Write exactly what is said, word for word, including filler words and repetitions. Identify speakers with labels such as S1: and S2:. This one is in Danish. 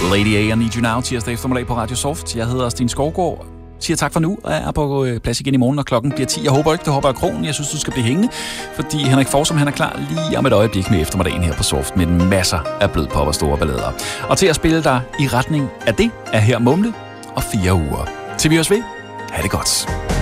S1: Lady A, I Need You Now, tirsdag eftermiddag på Radio Soft. Jeg hedder Sten Skovgaard. Siger tak for nu, og er på plads igen i morgen, når klokken bliver ti. Jeg håber ikke, det hopper af krogen. Jeg synes, du skal blive hængende, fordi Henrik Forsum, han er klar lige om et øjeblik med eftermiddagen her på Soft, med masser af blød pop og store ballader. Og til at spille dig i retning af det, er her Mumle og fire uger. Til vi høres ved. Ha' det godt.